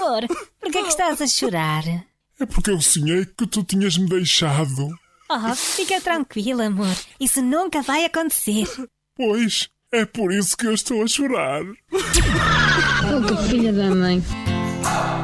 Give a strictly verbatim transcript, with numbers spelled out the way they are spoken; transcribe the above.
Amor, por que é que estás a chorar? É porque eu sonhei que tu tinhas-me deixado. Oh, fica tranquila, amor. Isso nunca vai acontecer. Pois, é por isso que eu estou a chorar. Oh, que filha da mãe.